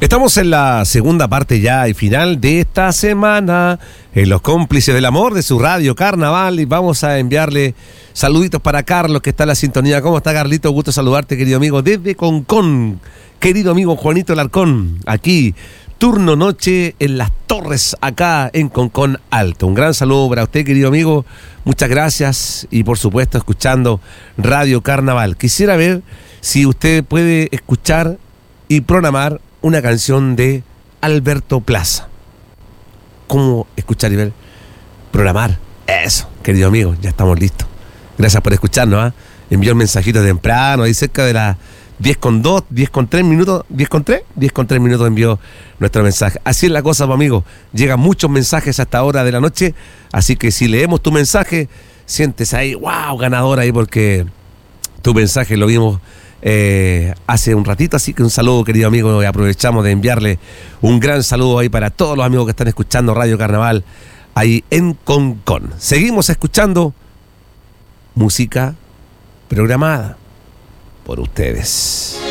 Estamos en la segunda parte ya y final de esta semana en Los Cómplices del Amor de su radio Carnaval, y vamos a enviarle saluditos para Carlos, que está en la sintonía. ¿Cómo está, Carlito? Gusto saludarte, querido amigo, desde Concón. Querido amigo Juanito Alarcón, aquí, turno noche en Las Torres, acá en Concón Alto. Un gran saludo para usted, querido amigo. Muchas gracias y, por supuesto, escuchando Radio Carnaval. Quisiera ver si usted puede escuchar y programar una canción de Alberto Plaza. ¿Cómo escuchar y ver? Programar. Eso, querido amigo, ya estamos listos. Gracias por escucharnos, ¿eh? Envió un mensajito temprano, ahí cerca de las 10:02, 10:03 minutos, 10:03 minutos envió nuestro mensaje. Así es la cosa, pues, amigo. Llegan muchos mensajes a esta hora de la noche, así que si leemos tu mensaje, sientes ahí, wow, ganador ahí, porque tu mensaje lo vimos hace un ratito, así que un saludo, querido amigo, y aprovechamos de enviarle un gran saludo ahí para todos los amigos que están escuchando Radio Carnaval ahí en Concón. Seguimos escuchando música programada por ustedes.